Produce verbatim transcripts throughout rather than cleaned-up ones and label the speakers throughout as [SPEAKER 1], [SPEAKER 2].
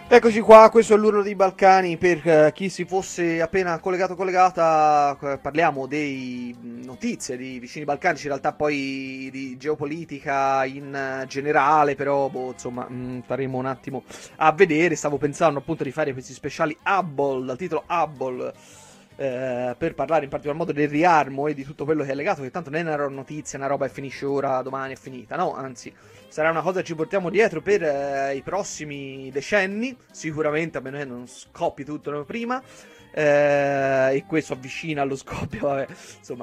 [SPEAKER 1] Eccoci qua, questo è l'Urlo dei Balcani. Per eh, chi si fosse appena collegato o collegata, eh, parliamo di notizie di vicini balcanici, in realtà poi di geopolitica in eh, generale, però boh, insomma, mh, faremo un attimo a vedere. Stavo pensando appunto di fare questi speciali Hubble, dal titolo Hubble, eh, per parlare in particolar modo del riarmo e di tutto quello che è legato, che tanto non è una notizia, una roba che finisce ora, domani è finita, no, anzi sarà una cosa che ci portiamo dietro per eh, i prossimi decenni, sicuramente, a meno che non scoppi tutto prima, eh, e questo avvicina allo scoppio, vabbè, insomma,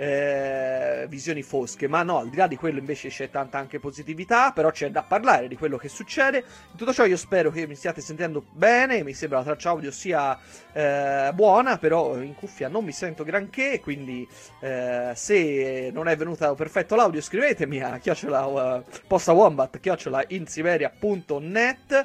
[SPEAKER 1] eh, visioni fosche, ma no, al di là di quello invece c'è tanta anche positività, però c'è da parlare di quello che succede. In tutto ciò io spero che mi stiate sentendo bene, mi sembra la traccia audio sia eh, buona, però in cuffia non mi sento granché, quindi eh, se non è venuto perfetto l'audio scrivetemi a chiocciola uh, posta wombat chiocciola insiberia punto net.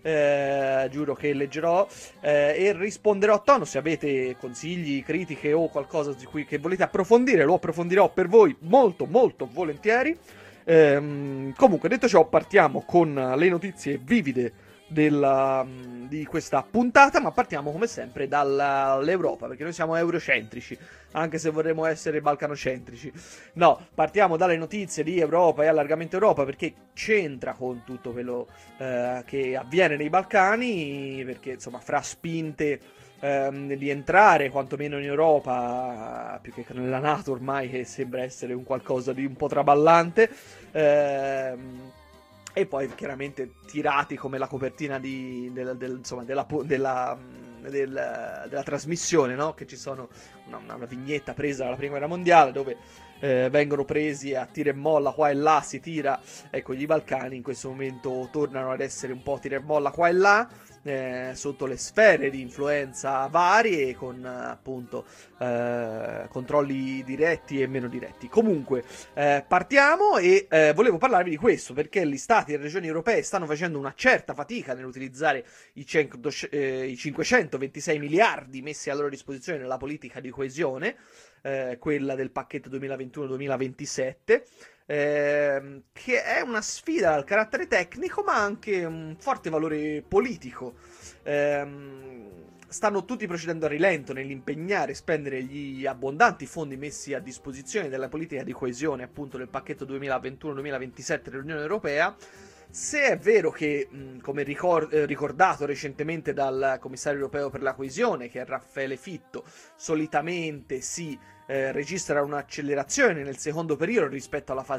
[SPEAKER 1] Eh, giuro che leggerò eh, e risponderò a tono. Se avete consigli, critiche o qualcosa di cui che volete approfondire, lo approfondirò per voi molto molto volentieri. Ehm, comunque, detto ciò, partiamo con le notizie vivide della, di questa puntata, ma partiamo come sempre dall'Europa, perché noi siamo eurocentrici, anche se vorremmo essere balcanocentrici. No, partiamo dalle notizie di Europa e allargamento Europa, perché c'entra con tutto quello eh, che avviene nei Balcani, perché insomma fra spinte ehm, di entrare quantomeno in Europa, più che nella NATO ormai, che sembra essere un qualcosa di un po' traballante, ehm, e poi chiaramente tirati come la copertina di, del, del, insomma, della, della, del, della trasmissione, no? Che ci sono una, una vignetta presa dalla prima guerra mondiale dove eh, vengono presi a tira e molla qua e là, si tira. Ecco, gli Balcani in questo momento tornano ad essere un po' tira e molla qua e là, eh, sotto le sfere di influenza varie, con appunto eh, controlli diretti e meno diretti. Comunque eh, partiamo e eh, volevo parlarvi di questo, perché gli stati e le regioni europee stanno facendo una certa fatica nell'utilizzare i, cento, eh, i cinquecentoventisei miliardi messi a loro disposizione nella politica di coesione, eh, quella del pacchetto duemilaventuno duemilaventisette, eh, che è una sfida dal carattere tecnico ma anche un forte valore politico. Eh, stanno tutti procedendo a rilento nell'impegnare e spendere gli abbondanti fondi messi a disposizione della politica di coesione, appunto del pacchetto duemilaventuno duemilaventisette dell'Unione Europea. Se è vero che, mh, come ricor- eh, ricordato recentemente dal commissario europeo per la coesione, che è Raffaele Fitto, solitamente si eh, registra un'accelerazione nel secondo periodo rispetto alla fase